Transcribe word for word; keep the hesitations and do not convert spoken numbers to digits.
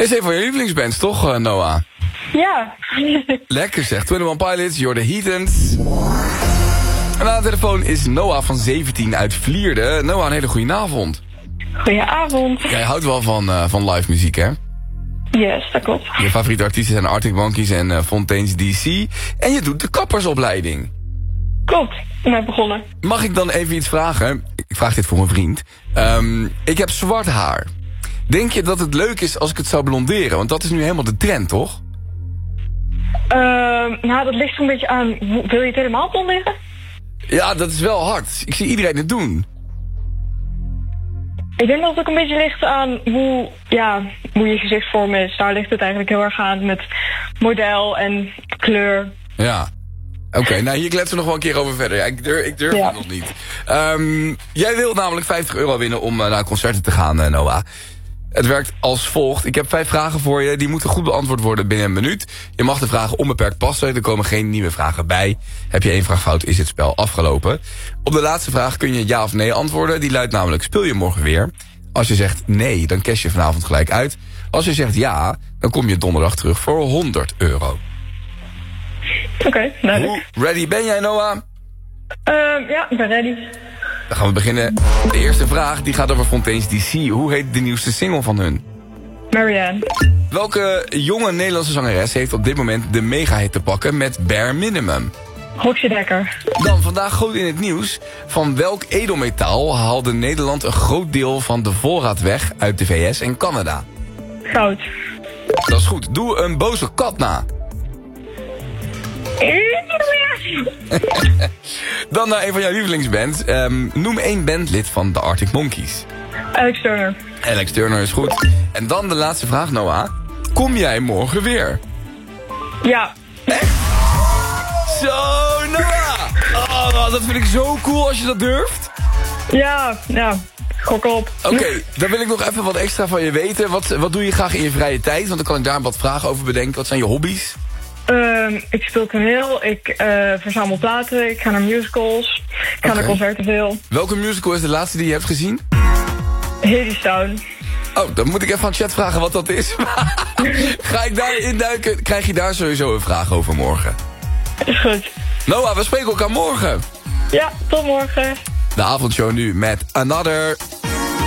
Dit is een van je lievelingsbands, toch, uh, Noah? Ja. Lekker zeg. eenentwintig Pilots, You're the Heathens. En aan de telefoon is Noah van zeventien uit Vlierde. Noah, een hele goede avond. Goedenavond. Jij houdt wel van, uh, van live muziek, hè? Yes, dat klopt. Je favoriete artiesten zijn Arctic Monkeys en uh, Fontaines D C. En je doet de kappersopleiding. Klopt, net begonnen. Mag ik dan even iets vragen? Ik vraag dit voor mijn vriend. Um, ik heb zwart haar. Denk je dat het leuk is als ik het zou blonderen? Want dat is nu helemaal de trend, toch? Uh, nou, dat ligt zo'n beetje aan. Wil je het helemaal blonderen? Ja, dat is wel hard. Ik zie iedereen het doen. Ik denk dat het ook een beetje ligt aan hoe, ja, hoe je gezichtvorm is. Daar ligt het eigenlijk heel erg aan met model en kleur. Ja. Oké, okay, nou hier kletsen we nog wel een keer over verder. Ja, ik durf, ik durf ja. het nog niet. Um, jij wilt namelijk vijftig euro winnen om uh, naar concerten te gaan, uh, Noah. Het werkt als volgt. Ik heb vijf vragen voor je. Die moeten goed beantwoord worden binnen een minuut. Je mag de vragen onbeperkt passen. Er komen geen nieuwe vragen bij. Heb je één vraag fout, is het spel afgelopen. Op de laatste vraag kun je ja of nee antwoorden. Die luidt namelijk, speel je morgen weer? Als je zegt nee, dan cash je vanavond gelijk uit. Als je zegt ja, dan kom je donderdag terug voor honderd euro. Oké, okay, duidelijk. Hoe ready ben jij, Noah? Uh, ja, ik ben ready. Dan gaan we beginnen. De eerste vraag die gaat over Fontaines D C. Hoe heet de nieuwste single van hun? Marianne. Welke jonge Nederlandse zangeres heeft op dit moment de mega-hit te pakken met Bare Minimum? Roxy Dekker. Dan vandaag goed in het nieuws. Van welk edelmetaal haalde Nederland een groot deel van de voorraad weg uit de V S en Canada? Goud. Dat is goed. Doe een boze kat na. Dan naar een van jouw lievelingsbands. Um, noem één bandlid van de Arctic Monkeys. Alex Turner. Alex Turner is goed. En dan de laatste vraag, Noah. Kom jij morgen weer? Ja. Echt? Zo, Noah! Oh, dat vind ik zo cool als je dat durft. Ja, ja. Gok op. Oké, okay, dan wil ik nog even wat extra van je weten. Wat, wat doe je graag in je vrije tijd? Want dan kan ik daar wat vragen over bedenken. Wat zijn je hobby's? Uh, ik speel toneel, ik uh, verzamel platen, ik ga naar musicals, ik ga okay. naar concerten veel. Welke musical is de laatste die je hebt gezien? Hadestown. Oh, dan moet ik even aan chat vragen wat dat is. Ga ik daar induiken, krijg je daar sowieso een vraag over morgen. Is goed. Noah, we spreken elkaar morgen. Ja, tot morgen. De avondshow nu met Another.